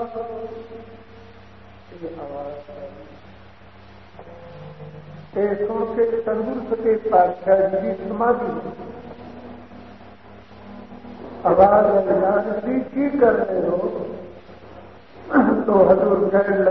ये आवाज सुन के सदगुरु सतेज पातशाह जी की समाधि आवाज की कर रहे हो तो हजूर कहने